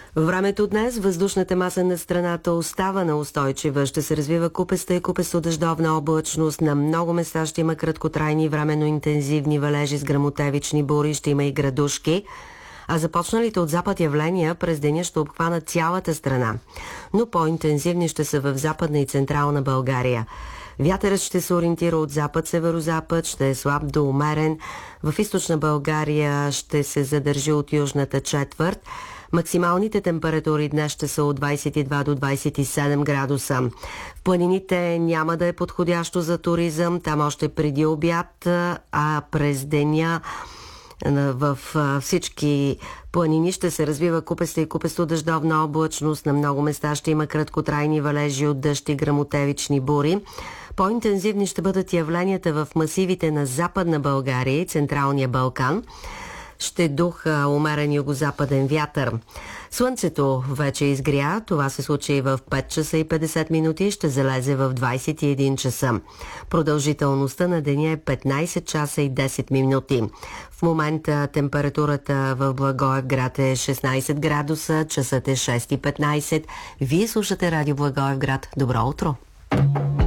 Във времето днес въздушната маса на страната остава неустойчива. Ще се развива купеста и купесто-дъждовна облачност. На много места ще има краткотрайни временно интензивни валежи с гръмотевични бури, ще има и градушки. А започналите от запад явления през деня ще обхванат цялата страна. Но по-интензивни ще са в Западна и Централна България. Вятърът ще се ориентира от запад-северозапад, ще е слаб до умерен. В Източна България ще се задържи от южната четвърт. Максималните температури днес ще са от 22 до 27 градуса. В планините няма да е подходящо за туризъм, там още преди обяд, а през деня в всички планини ще се развива купеста и купесто-дъждовна облачност. На много места ще има краткотрайни валежи от дъжд и гръмотевични бури. По-интензивни ще бъдат явленията в масивите на Западна България и Централния Балкан. Ще духа умерен югозападен вятър. Слънцето вече изгря. Това се случи и в 5 часа и 50 минути и ще залезе в 21 часа. Продължителността на деня е 15 часа и 10 минути. В момента температурата в Благоевград е 16 градуса, часът е 6:15. Вие слушате Радио Благоевград. Добро утро!